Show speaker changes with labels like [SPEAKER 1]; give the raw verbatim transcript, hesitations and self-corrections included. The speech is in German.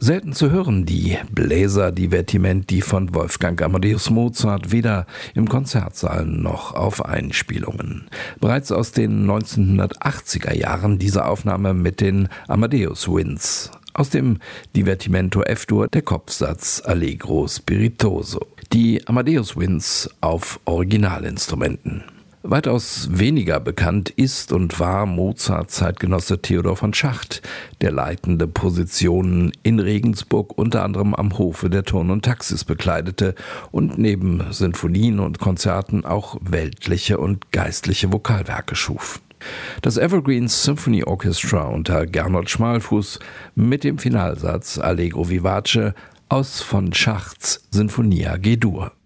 [SPEAKER 1] Selten zu hören die Bläser-Divertimenti von Wolfgang Amadeus Mozart, weder im Konzertsaal noch auf Einspielungen. Bereits aus den neunzehnhundertachtziger Jahren diese Aufnahme mit den Amadeus Winds. Aus dem Divertimento F-Dur der Kopfsatz Allegro Spiritoso. Die Amadeus Winds auf Originalinstrumenten. Weitaus weniger bekannt ist und war Mozarts Zeitgenosse Theodor von Schacht, der leitende Positionen in Regensburg unter anderem am Hofe der Turn und Taxis bekleidete und neben Sinfonien und Konzerten auch weltliche und geistliche Vokalwerke schuf. Das Evergreen Symphony Orchestra unter Gernot Schmalfuß mit dem Finalsatz Allegro vivace aus von Schachts Sinfonia G-Dur.